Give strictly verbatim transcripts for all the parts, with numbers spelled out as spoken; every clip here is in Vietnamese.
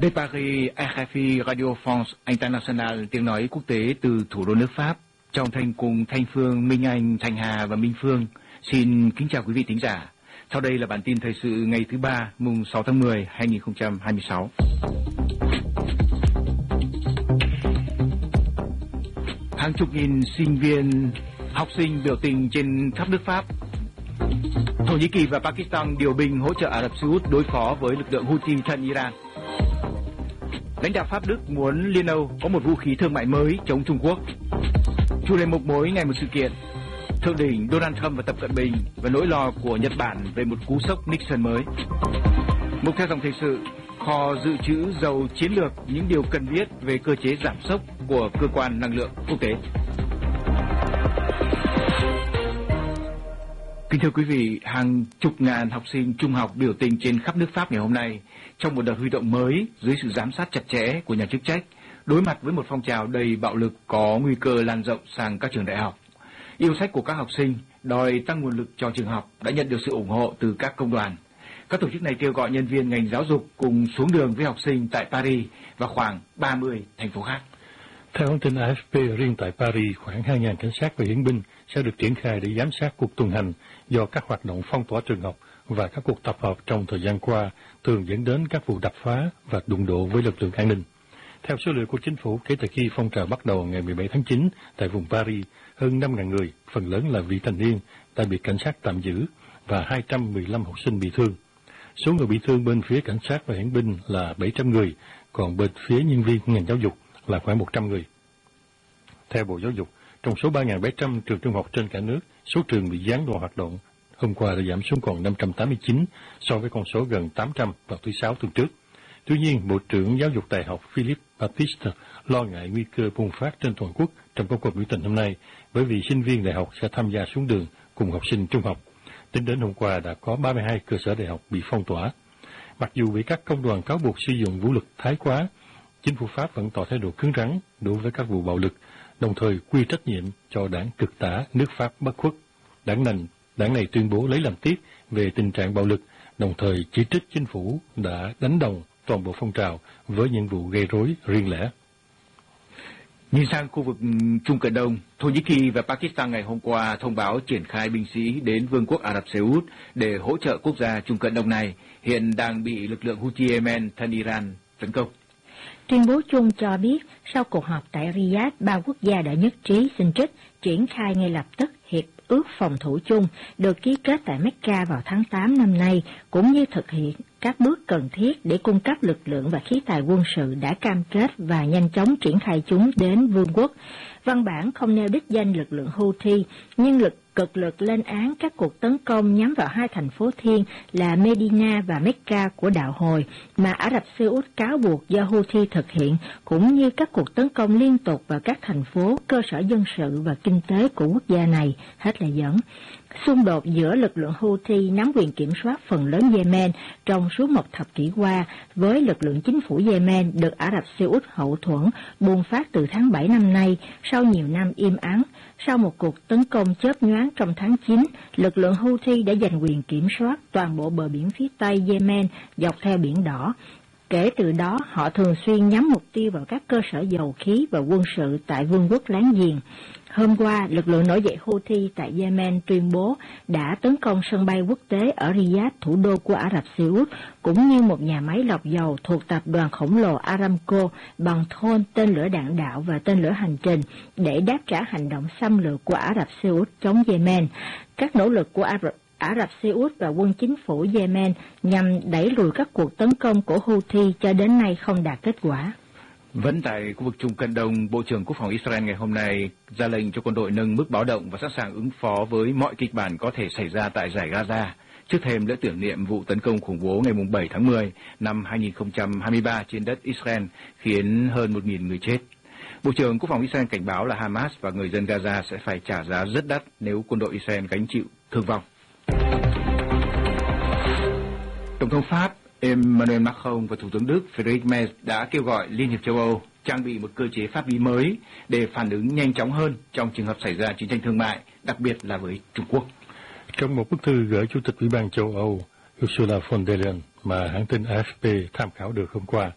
De Paris, R F I Radio France International, tiếng nói quốc tế từ thủ đô nước Pháp. Trong Thanh cùng Thanh Phương, Minh Anh, Thanh Hà và Minh Phương xin kính chào quý vị thính giả. Sau đây là bản tin thời sự ngày thứ ba, mùng sáu tháng mười, hai nghìn không trăm hai mươi sáu. Hàng chục nghìn sinh viên, học sinh biểu tình trên khắp nước Pháp. Thổ Nhĩ Kỳ và Pakistan điều binh hỗ trợ Ả Rập Xê Út đối phó với lực lượng Houthi thân Iran. Lãnh đạo Pháp Đức muốn Liên Âu có một vũ khí thương mại mới chống Trung Quốc. Chủ đề mục mỗi ngày một sự kiện. Thượng đỉnh Donald Trump và Tập Cận Bình và nỗi lo của Nhật Bản về một cú sốc Nixon mới. Mục theo dòng thời sự, kho dự trữ dầu chiến lược, những điều cần biết về cơ chế giảm sốc của cơ quan năng lượng quốc tế. Kính thưa quý vị, hàng chục ngàn học sinh trung học biểu tình trên khắp nước Pháp ngày hôm nay trong một đợt huy động mới dưới sự giám sát chặt chẽ của nhà chức trách, đối mặt với một phong trào đầy bạo lực có nguy cơ lan rộng sang các trường đại học. Yêu sách của các học sinh đòi tăng nguồn lực cho trường học đã nhận được sự ủng hộ từ các công đoàn. Các tổ chức này kêu gọi nhân viên ngành giáo dục cùng xuống đường với học sinh tại Paris và khoảng ba mươi thành phố khác. Theo hãng tin A F P, riêng tại Paris, khoảng hai nghìn cảnh sát và hiển binh sẽ được triển khai để giám sát cuộc tuần hành do các hoạt động phong tỏa trường học và các cuộc tập hợp trong thời gian qua thường dẫn đến các vụ đập phá và đụng độ với lực lượng an ninh. Theo số liệu của chính phủ, kể từ khi phong trào bắt đầu ngày mười bảy tháng chín tại vùng Paris, hơn năm nghìn người, phần lớn là vị thành niên, đã bị cảnh sát tạm giữ và hai trăm mười lăm học sinh bị thương. Số người bị thương bên phía cảnh sát và hiển binh là bảy trăm người, còn bên phía nhân viên ngành giáo dục là khoảng một trăm người. Theo Bộ Giáo dục, trong số ba nghìn bảy trăm trường trung học trên cả nước, số trường bị gián đoạn hoạt động hôm qua đã giảm xuống còn năm trăm tám mươi chín so với con số gần tám trăm vào thứ Sáu tuần trước. Tuy nhiên, Bộ trưởng Giáo dục Đại học Philippe Baptiste lo ngại nguy cơ bùng phát trên toàn quốc trong các cuộc biểu tình hôm nay, bởi vì sinh viên đại học sẽ tham gia xuống đường cùng học sinh trung học. Tính đến hôm qua đã có ba mươi hai cơ sở đại học bị phong tỏa. Mặc dù bị các công đoàn cáo buộc sử dụng vũ lực thái quá, chính phủ Pháp vẫn tỏ thái độ cứng rắn đối với các vụ bạo lực, đồng thời quy trách nhiệm cho đảng cực tả nước Pháp bất khuất. Đảng này, đảng này tuyên bố lấy làm tiếc về tình trạng bạo lực, đồng thời chỉ trích chính phủ đã đánh đồng toàn bộ phong trào với những vụ gây rối riêng lẻ. Nhìn sang khu vực Trung Cận Đông, Thổ Nhĩ Kỳ và Pakistan ngày hôm qua thông báo triển khai binh sĩ đến Vương quốc Ả Rập Xê Út để hỗ trợ quốc gia Trung Cận Đông này hiện đang bị lực lượng Houthi Yemen thân Iran tấn công. Tuyên bố chung cho biết sau cuộc họp tại Riyadh, ba quốc gia đã nhất trí xin trích triển khai ngay lập tức hiệp ước phòng thủ chung được ký kết tại Mecca vào tháng tám năm nay, cũng như thực hiện các bước cần thiết để cung cấp lực lượng và khí tài quân sự đã cam kết và nhanh chóng triển khai chúng đến vương quốc. Văn bản không nêu đích danh lực lượng Houthi, nhưng lực cực lực lên án các cuộc tấn công nhắm vào hai thành phố thiên là Medina và Mecca của đạo Hồi mà Ả Rập Xê Út cáo buộc do Houthi thực hiện, cũng như các cuộc tấn công liên tục vào các thành phố, cơ sở dân sự và kinh tế của quốc gia này. Hết lời dẫn. Xung đột giữa lực lượng Houthi nắm quyền kiểm soát phần lớn Yemen trong suốt một thập kỷ qua với lực lượng chính phủ Yemen được Ả Rập Xê Út hậu thuẫn bùng phát từ tháng bảy năm nay sau nhiều năm im ắng. Sau một cuộc tấn công chớp nhoáng trong tháng chín, lực lượng Houthi đã giành quyền kiểm soát toàn bộ bờ biển phía Tây Yemen dọc theo Biển Đỏ. Kể từ đó, họ thường xuyên nhắm mục tiêu vào các cơ sở dầu khí và quân sự tại vương quốc láng giềng. Hôm qua, lực lượng nổi dậy Houthi tại Yemen tuyên bố đã tấn công sân bay quốc tế ở Riyadh, thủ đô của Ả Rập Xê Út, cũng như một nhà máy lọc dầu thuộc tập đoàn khổng lồ Aramco bằng thôn, tên lửa đạn đạo và tên lửa hành trình để đáp trả hành động xâm lược của Ả Rập Xê Út chống Yemen. Các nỗ lực của Ả Rập Ả Rập Xê Út và quân chính phủ Yemen nhằm đẩy lùi các cuộc tấn công của Houthi cho đến nay không đạt kết quả. Vẫn tại khu vực Trung Cận Đông, Bộ trưởng Quốc phòng Israel ngày hôm nay ra lệnh cho quân đội nâng mức báo động và sẵn sàng ứng phó với mọi kịch bản có thể xảy ra tại dải Gaza, trước thềm lễ tưởng niệm vụ tấn công khủng bố ngày bảy tháng mười năm hai nghìn không trăm hai mươi ba trên đất Israel khiến hơn một nghìn người chết. Bộ trưởng Quốc phòng Israel cảnh báo là Hamas và người dân Gaza sẽ phải trả giá rất đắt nếu quân đội Israel gánh chịu thương vong. Tổng thống Pháp Emmanuel Macron và Thủ tướng Đức Friedrich Merz đã kêu gọi Liên hiệp châu Âu trang bị một cơ chế pháp lý mới để phản ứng nhanh chóng hơn trong trường hợp xảy ra chiến tranh thương mại, đặc biệt là với Trung Quốc. Trong một bức thư gửi Chủ tịch Ủy ban châu Âu Ursula von der Leyen mà hãng tin A F P tham khảo được hôm qua,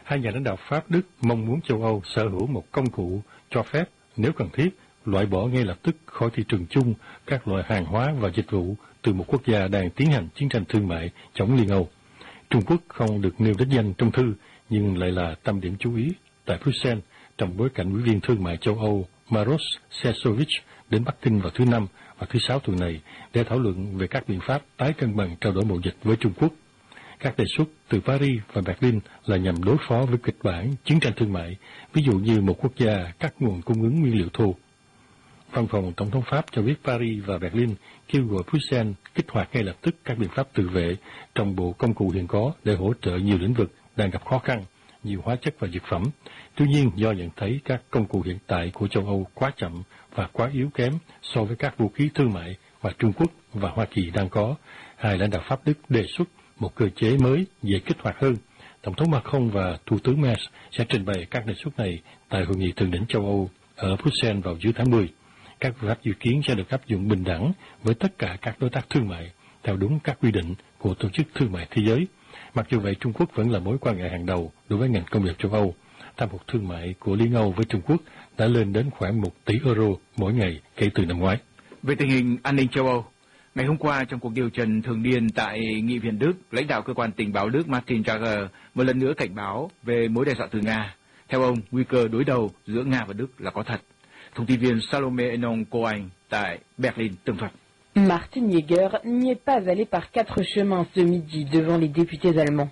Hai nhà lãnh đạo Pháp Đức mong muốn châu Âu sở hữu một công cụ cho phép, nếu cần thiết, loại bỏ ngay lập tức khỏi thị trường chung các loại hàng hóa và dịch vụ từ một quốc gia đang tiến hành chiến tranh thương mại chống Liên Âu. Trung Quốc không được nêu đích danh trong thư, nhưng lại là tâm điểm chú ý tại Bruxelles trong bối cảnh ủy viên thương mại châu Âu Maros Sefcovic đến Bắc Kinh vào thứ Năm và thứ Sáu tuần này để thảo luận về các biện pháp tái cân bằng trao đổi mậu dịch với Trung Quốc. Các đề xuất từ Paris và Berlin là nhằm đối phó với kịch bản chiến tranh thương mại, ví dụ như một quốc gia cắt nguồn cung ứng nguyên liệu thô. Văn phòng Tổng thống Pháp cho biết Paris và Berlin kêu gọi Bruxelles kích hoạt ngay lập tức các biện pháp tự vệ trong bộ công cụ hiện có để hỗ trợ nhiều lĩnh vực đang gặp khó khăn, nhiều hóa chất và dược phẩm. Tuy nhiên, do nhận thấy các công cụ hiện tại của châu Âu quá chậm và quá yếu kém so với các vũ khí thương mại mà Trung Quốc và Hoa Kỳ đang có, hai lãnh đạo Pháp Đức đề xuất một cơ chế mới dễ kích hoạt hơn. Tổng thống Macron và Thủ tướng Merz sẽ trình bày các đề xuất này tại hội nghị thượng đỉnh châu Âu ở Bruxelles vào giữa tháng mười. Các biện pháp dự kiến sẽ được áp dụng bình đẳng với tất cả các đối tác thương mại, theo đúng các quy định của Tổ chức Thương mại Thế giới. Mặc dù vậy, Trung Quốc vẫn là mối quan ngại hàng đầu đối với ngành công nghiệp châu Âu. Thâm hụt thương mại của Liên Âu với Trung Quốc đã lên đến khoảng một tỷ euro mỗi ngày kể từ năm ngoái. Về tình hình an ninh châu Âu, ngày hôm qua trong cuộc điều trần thường niên tại Nghị viện Đức, lãnh đạo cơ quan tình báo Đức Martin Jager một lần nữa cảnh báo về mối đe dọa từ Nga. Theo ông, nguy cơ đối đầu giữa Nga và Đức là có thật. Thông tin viên Salome Enon Cohen tại Berlin tường thuật. Martin Jager n'y est pas allé par quatre chemins ce midi devant les députés allemands.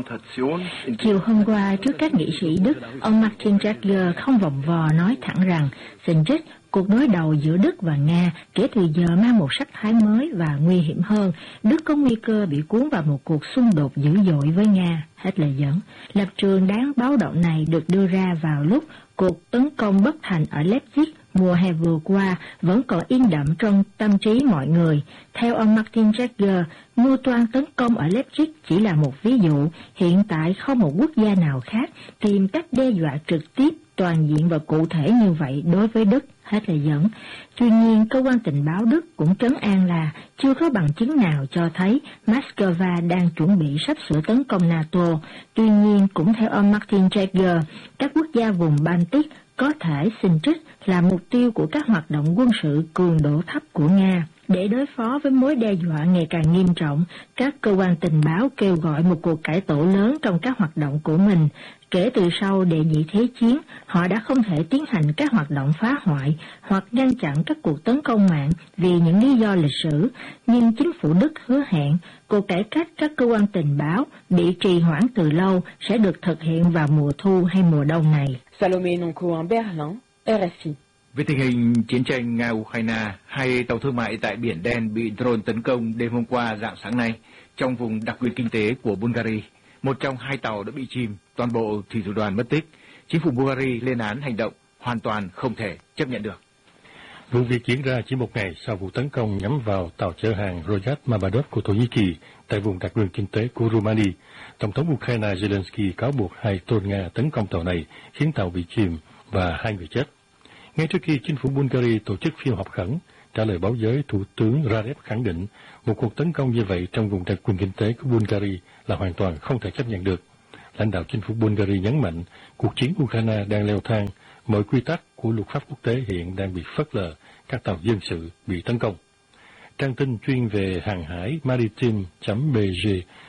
Chiều hôm qua trước các nghị sĩ Đức, ông Martin Jager không vòng vò nói thẳng rằng xin trích cuộc đối đầu giữa Đức và Nga kể từ giờ mang một sắc thái mới và nguy hiểm hơn. Đức có nguy cơ bị cuốn vào một cuộc xung đột dữ dội với Nga. Hết lời dẫn. Lập trường đáng báo động này được đưa ra vào lúc cuộc tấn công bất thành ở Leipzig mùa hè vừa qua vẫn còn in đậm trong tâm trí mọi người. Theo ông Martin Jager, mưu toan tấn công ở Leipzig chỉ là một ví dụ. Hiện tại không một quốc gia nào khác tìm cách đe dọa trực tiếp, toàn diện và cụ thể như vậy đối với Đức. Hết lời dẫn. Tuy nhiên, cơ quan tình báo Đức cũng trấn an là chưa có bằng chứng nào cho thấy Moscow đang chuẩn bị sắp sửa tấn công NATO. Tuy nhiên, cũng theo ông Martin Jager, các quốc gia vùng Baltic có thể xin trích là mục tiêu của các hoạt động quân sự cường độ thấp của Nga. Để đối phó với mối đe dọa ngày càng nghiêm trọng, các cơ quan tình báo kêu gọi một cuộc cải tổ lớn trong các hoạt động của mình. Kể từ sau đệ nhị thế chiến, họ đã không thể tiến hành các hoạt động phá hoại hoặc ngăn chặn các cuộc tấn công mạng vì những lý do lịch sử, nhưng chính phủ Đức hứa hẹn cuộc cải cách các cơ quan tình báo bị trì hoãn từ lâu sẽ được thực hiện vào mùa thu hay mùa đông này. Salome Noncoin, Berlin, R F I. Về tình hình chiến tranh Nga-Ukraine, hai tàu thương mại tại Biển Đen bị drone tấn công đêm hôm qua rạng sáng nay trong vùng đặc quyền kinh tế của Bulgaria. Một trong hai tàu đã bị chìm, toàn bộ thủy thủ đoàn mất tích. Chính phủ Bulgaria lên án hành động hoàn toàn không thể chấp nhận được. Vụ việc diễn ra chỉ một ngày sau vụ tấn công nhắm vào tàu chở hàng Royal Mabadov của Thổ Nhĩ Kỳ tại vùng đặc quyền kinh tế của Romania. Tổng thống Ukraine Zelensky cáo buộc hai tôn Nga tấn công tàu này khiến tàu bị chìm và hai người chết. Ngay trước khi chính phủ Bulgaria tổ chức phiên họp khẩn, trả lời báo giới, Thủ tướng Radev khẳng định một cuộc tấn công như vậy trong vùng đặc quyền kinh tế của Bulgaria là hoàn toàn không thể chấp nhận được. Lãnh đạo chính phủ Bulgaria nhấn mạnh cuộc chiến Ukraine đang leo thang, mọi quy tắc của luật pháp quốc tế hiện đang bị phớt lờ, các tàu dân sự bị tấn công. Trang tin chuyên về hàng hải maritime.bg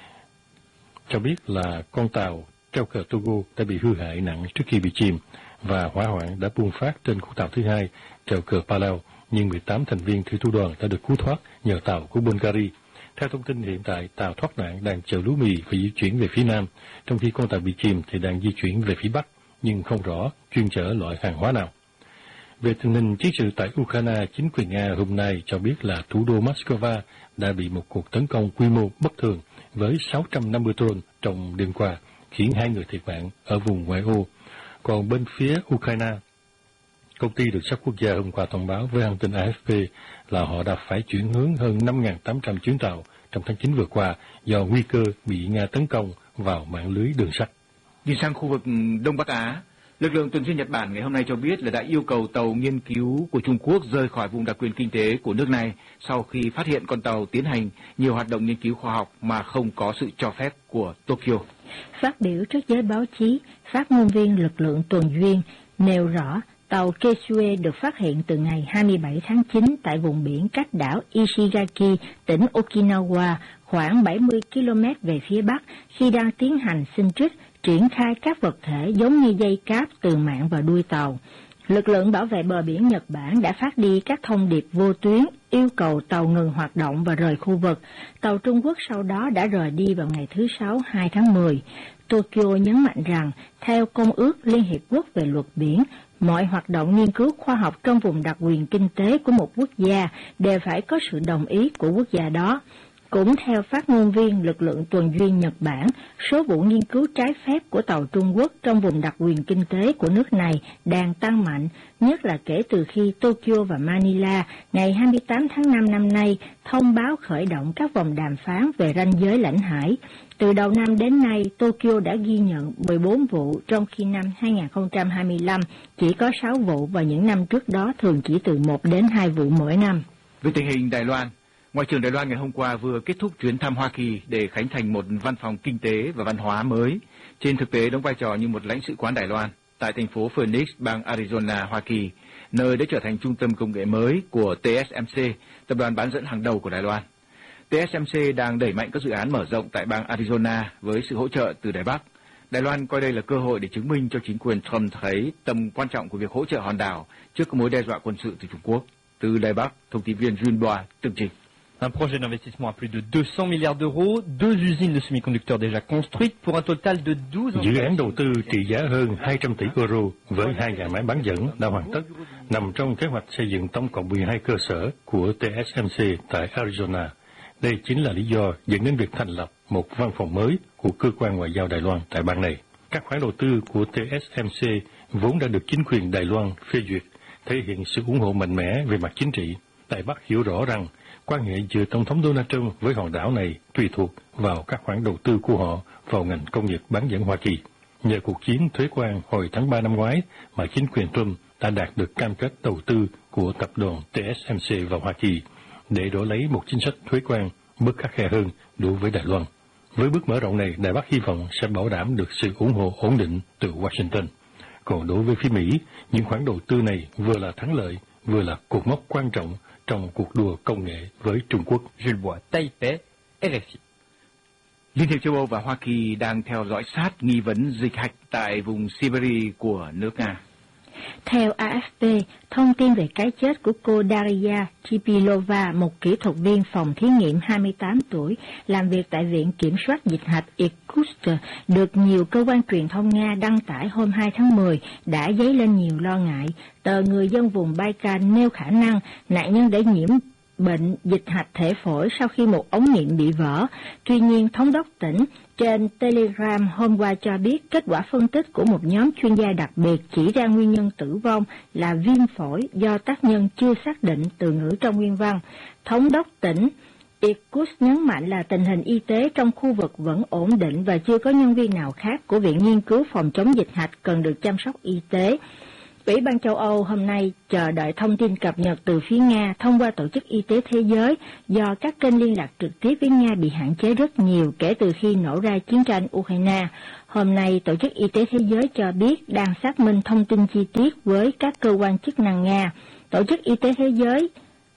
cho biết là con tàu treo cờ Togo đã bị hư hại nặng trước khi bị chìm và hỏa hoạn đã bùng phát trên khu tàu thứ hai treo cờ Palau, nhưng mười tám thành viên thủy thủ đoàn đã được cứu thoát nhờ tàu của Bulgaria. Theo thông tin hiện tại, tàu thoát nạn đang chở lúa mì và di chuyển về phía nam, trong khi con tàu bị chìm thì đang di chuyển về phía bắc, nhưng không rõ chuyên chở loại hàng hóa nào. Về tình hình chiến sự tại Ukraine, chính quyền Nga hôm nay cho biết là thủ đô Moscow đã bị một cuộc tấn công quy mô bất thường với sáu trăm năm mươi drone trong đêm qua, khiến hai người thiệt mạng ở vùng ngoại ô. Còn bên phía Ukraine, công ty đường sắt quốc gia hôm qua thông báo với hãng tin A F P là họ đã phải chuyển hướng hơn năm nghìn tám trăm chuyến tàu trong tháng chín vừa qua do nguy cơ bị Nga tấn công vào mạng lưới đường sắt. Đi sang khu vực Đông Bắc Á, lực lượng tuần duyên Nhật Bản ngày hôm nay cho biết là đã yêu cầu tàu nghiên cứu của Trung Quốc rời khỏi vùng đặc quyền kinh tế của nước này sau khi phát hiện con tàu tiến hành nhiều hoạt động nghiên cứu khoa học mà không có sự cho phép của Tokyo. Phát biểu trước giới báo chí, phát ngôn viên lực lượng tuần duyên nêu rõ tàu Kesue được phát hiện từ ngày hai mươi bảy tháng chín tại vùng biển cách đảo Ishigaki, tỉnh Okinawa, khoảng bảy mươi ki lô mét về phía bắc, khi đang tiến hành sinh trích, triển khai các vật thể giống như dây cáp từ mạn vào đuôi tàu. Lực lượng bảo vệ bờ biển Nhật Bản đã phát đi các thông điệp vô tuyến yêu cầu tàu ngừng hoạt động và rời khu vực. Tàu Trung Quốc sau đó đã rời đi vào ngày thứ Sáu hai tháng mười. Tokyo nhấn mạnh rằng, theo Công ước Liên Hiệp Quốc về luật biển, mọi hoạt động nghiên cứu khoa học trong vùng đặc quyền kinh tế của một quốc gia đều phải có sự đồng ý của quốc gia đó. Cũng theo phát ngôn viên lực lượng tuần duyên Nhật Bản, số vụ nghiên cứu trái phép của tàu Trung Quốc trong vùng đặc quyền kinh tế của nước này đang tăng mạnh, nhất là kể từ khi Tokyo và Manila ngày hai mươi tám tháng năm năm nay thông báo khởi động các vòng đàm phán về ranh giới lãnh hải. Từ đầu năm đến nay, Tokyo đã ghi nhận mười bốn vụ, trong khi năm hai không hai lăm chỉ có sáu vụ và những năm trước đó thường chỉ từ một đến hai vụ mỗi năm. Về tình hình Đài Loan, Ngoại trưởng Đài Loan ngày hôm qua vừa kết thúc chuyến thăm Hoa Kỳ để khánh thành một văn phòng kinh tế và văn hóa mới, trên thực tế đóng vai trò như một lãnh sự quán Đài Loan tại thành phố Phoenix, bang Arizona, Hoa Kỳ, nơi đã trở thành trung tâm công nghệ mới của tê ét em xê, tập đoàn bán dẫn hàng đầu của Đài Loan. tê ét em xê đang đẩy mạnh các dự án mở rộng tại bang Arizona với sự hỗ trợ từ Đài Bắc. Đài Loan coi đây là cơ hội để chứng minh cho chính quyền Trump thấy tầm quan trọng của việc hỗ trợ hòn đảo trước các mối đe dọa quân sự từ Trung Quốc. Từ Đài Bắc, thông tin viên Jun Boa tường trình. Un projet d'investissement à plus de deux cents milliards d'euros, deux usines de semi-conducteurs déjà construites pour un total de douze... Dự án đầu tư trị giá hơn hai trăm tỷ euro với hai nhà máy bán dẫn đã hoàn tất, nằm trong kế hoạch xây dựng tổng cộng mười hai cơ sở của tê ét em xê tại Arizona. Đây chính là lý do dẫn đến việc thành lập một văn phòng mới của cơ quan ngoại giao Đài Loan tại bang này. Các khoản đầu tư của tê ét em xê vốn đã được chính quyền Đài Loan phê duyệt, thể hiện sự ủng hộ mạnh mẽ về mặt chính trị. Đài Bắc hiểu rõ rằng quan hệ giữa Tổng thống Donald Trump với hòn đảo này tùy thuộc vào các khoản đầu tư của họ vào ngành công nghiệp bán dẫn Hoa Kỳ. Nhờ cuộc chiến thuế quan hồi tháng ba năm ngoái mà chính quyền Trump đã đạt được cam kết đầu tư của tập đoàn tê ét em xê vào Hoa Kỳ để đổi lấy một chính sách thuế quan bớt khắt khe hơn đối với Đài Loan. Với bước mở rộng này, Đài Bắc hy vọng sẽ bảo đảm được sự ủng hộ ổn định từ Washington. Còn đối với phía Mỹ, những khoản đầu tư này vừa là thắng lợi, vừa là cột mốc quan trọng trong cuộc đua công nghệ với Trung Quốc. Jules Bois, Taipei, rờ ép i. Liên hiệp châu Âu và Hoa Kỳ đang theo dõi sát nghi vấn dịch hạch tại vùng Siberia của nước Nga. Theo a ép pê, thông tin về cái chết của cô Daria Chipilova, một kỹ thuật viên phòng thí nghiệm hai mươi tám tuổi, làm việc tại Viện Kiểm soát Dịch hạch Irkutsk, được nhiều cơ quan truyền thông Nga đăng tải hôm hai tháng mười, đã dấy lên nhiều lo ngại. Tờ Người dân vùng Baikal nêu khả năng nạn nhân đã nhiễm bệnh dịch hạch thể phổi sau khi một ống nghiệm bị vỡ. Tuy nhiên, thống đốc tỉnh trên Telegram hôm qua cho biết kết quả phân tích của một nhóm chuyên gia đặc biệt chỉ ra nguyên nhân tử vong là viêm phổi do tác nhân chưa xác định, từ ngữ trong nguyên văn. Thống đốc tỉnh Irkutsk nhấn mạnh là tình hình y tế trong khu vực vẫn ổn định và chưa có nhân viên nào khác của Viện Nghiên cứu Phòng chống dịch hạch cần được chăm sóc y tế. Ủy ban châu Âu hôm nay chờ đợi thông tin cập nhật từ phía Nga thông qua Tổ chức Y tế Thế giới, do các kênh liên lạc trực tiếp với Nga bị hạn chế rất nhiều kể từ khi nổ ra chiến tranh Ukraine. Hôm nay, Tổ chức Y tế Thế giới cho biết đang xác minh thông tin chi tiết với các cơ quan chức năng Nga. Tổ chức Y tế Thế giới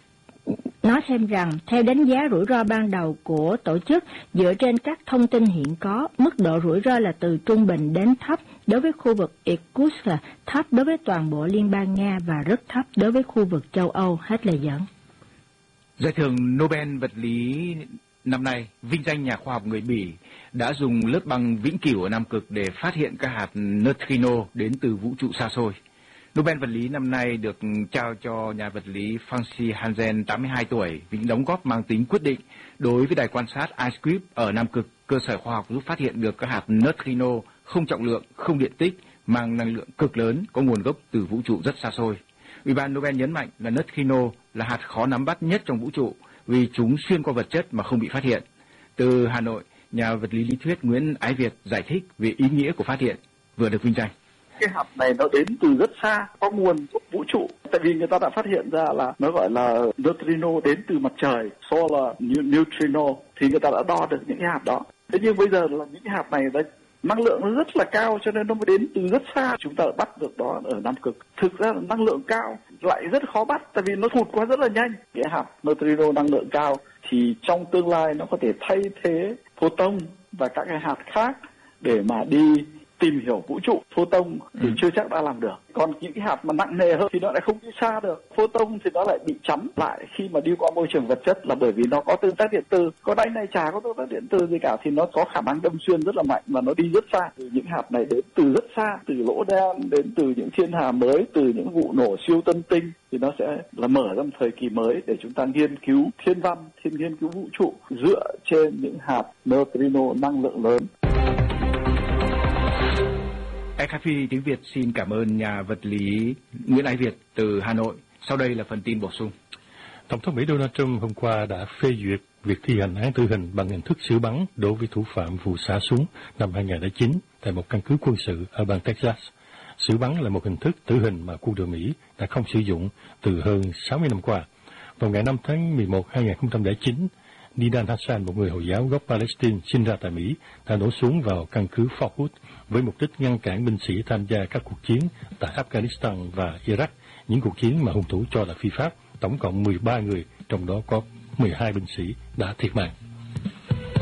nói thêm rằng, theo đánh giá rủi ro ban đầu của tổ chức, dựa trên các thông tin hiện có, mức độ rủi ro là từ trung bình đến thấp đối với khu vực Irkutsk, thấp đối với toàn bộ Liên bang Nga và rất thấp đối với khu vực châu Âu. Hết lời dẫn. Giải thưởng Nobel vật lý năm nay vinh danh nhà khoa học người Bỉ đã dùng lớp băng vĩnh cửu ở Nam Cực để phát hiện các hạt neutrino đến từ vũ trụ xa xôi. Nobel vật lý năm nay được trao cho nhà vật lý Francis Hansen, tám mươi hai tuổi, vì những đóng góp mang tính quyết định đối với đài quan sát IceCube ở Nam Cực, cơ sở khoa học giúp phát hiện được các hạt neutrino không trọng lượng, không điện tích, mang năng lượng cực lớn, có nguồn gốc từ vũ trụ rất xa xôi. Ủy ban Nobel nhấn mạnh là neutrino là hạt khó nắm bắt nhất trong vũ trụ vì chúng xuyên qua vật chất mà không bị phát hiện. Từ Hà Nội, nhà vật lý lý thuyết Nguyễn Ái Việt giải thích về ý nghĩa của phát hiện vừa được vinh danh. Cái hạt này nó đến từ rất xa, có nguồn gốc vũ trụ. Tại vì người ta đã phát hiện ra là nó gọi là neutrino đến từ mặt trời, solar neutrino, thì người ta đã đo được những cái hạt đó. Thế nhưng bây giờ là những cái hạt này đã năng lượng nó rất là cao cho nên nó mới đến từ rất xa. Chúng ta bắt được đó ở Nam Cực. Thực ra là năng lượng cao lại rất khó bắt, tại vì nó thụt qua rất là nhanh. Cái hạt neutrino năng lượng cao thì trong tương lai nó có thể thay thế photon và các cái hạt khác để mà đi tìm hiểu vũ trụ. Photon thì ừ. chưa chắc đã làm được. Còn những cái hạt mà nặng nề hơn thì nó lại không đi xa được. Photon thì nó lại bị chắn lại khi mà đi qua môi trường vật chất, là bởi vì nó có tương tác điện từ. Còn đây này chả có tương tác điện từ gì cả, thì nó có khả năng đâm xuyên rất là mạnh và nó đi rất xa. Những hạt này đến từ rất xa, từ lỗ đen, đến từ những thiên hà mới, từ những vụ nổ siêu tân tinh, thì nó sẽ là mở ra một thời kỳ mới để chúng ta nghiên cứu thiên văn, thiên nghiên cứu vũ trụ dựa trên những hạt neutrino năng lượng lớn. rờ ép pê tiếng Việt xin cảm ơn nhà vật lý Nguyễn Ái Việt từ Hà Nội. Sau đây là phần tin bổ sung. Tổng thống Mỹ Donald Trump hôm qua đã phê duyệt việc thi hành án tử hình bằng hình thức xử bắn đối với thủ phạm vụ xả súng năm hai nghìn không trăm lẻ chín tại một căn cứ quân sự ở bang Texas. Xử bắn là một hình thức tử hình mà quân đội Mỹ đã không sử dụng từ hơn sáu mươi năm qua. Vào ngày năm tháng mười một năm hai nghìn không trăm lẻ chín, Nidan Hassan, một người Hồi giáo gốc Palestine sinh ra tại Mỹ, đã nổ súng vào căn cứ Fort Hood với mục đích ngăn cản binh sĩ tham gia các cuộc chiến tại Afghanistan và Iraq, những cuộc chiến mà hung thủ cho là phi pháp. Tổng cộng mười ba người, trong đó có mười hai binh sĩ đã thiệt mạng.